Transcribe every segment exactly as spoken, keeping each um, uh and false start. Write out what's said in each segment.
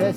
fest.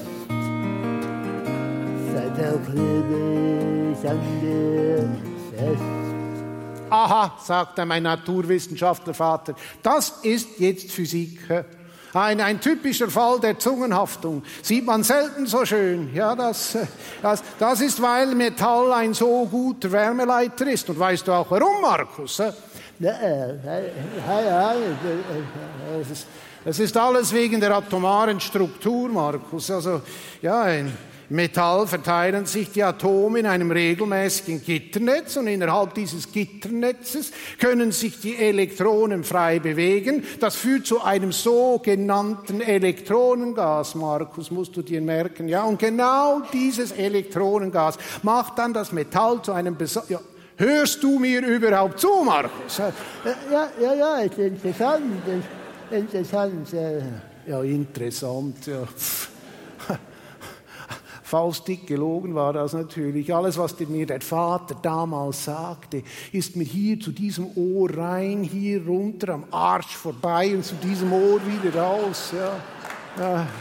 Seit der klebe ich an dir fest. Aha, sagte mein Naturwissenschaftlervater, das ist jetzt Physik. Ein, ein typischer Fall der Zungenhaftung. Sieht man selten so schön. Ja, das, das, das ist, weil Metall ein so guter Wärmeleiter ist. Und weißt du auch warum, Markus? Ja, ja, ja, das ist, das ist alles wegen der atomaren Struktur, Markus. Also, ja, in Metall verteilen sich die Atome in einem regelmäßigen Gitternetz und innerhalb dieses Gitternetzes können sich die Elektronen frei bewegen. Das führt zu einem sogenannten Elektronengas, Markus, musst du dir merken. Ja, und genau dieses Elektronengas macht dann das Metall zu einem Besa- ja, hörst du mir überhaupt zu, Markus? ja, ja, ja, ist interessant, interessant. Ja, interessant, ja. Faustdick gelogen war das natürlich. Alles, was mir der Vater damals sagte, ist mir hier zu diesem Ohr rein, hier runter, am Arsch vorbei und zu diesem Ohr wieder raus. Ja. Ja, ja.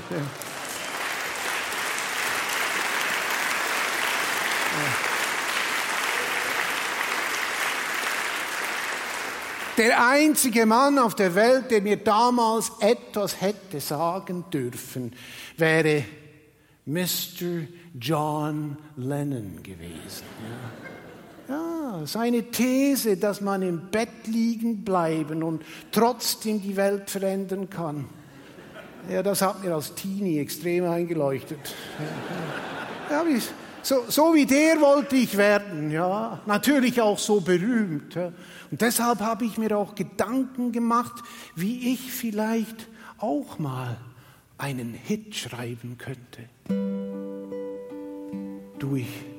Der einzige Mann auf der Welt, der mir damals etwas hätte sagen dürfen, wäre Mister John Lennon gewesen. Ja. Ja, seine These, dass man im Bett liegen bleiben und trotzdem die Welt verändern kann. Ja, das hat mir als Teenie extrem eingeleuchtet. Ja, ja. Ja, wie, so, so wie der wollte ich werden. Ja, natürlich auch so berühmt. Ja. Und deshalb habe ich mir auch Gedanken gemacht, wie ich vielleicht auch mal einen Hit schreiben könnte. Du, ich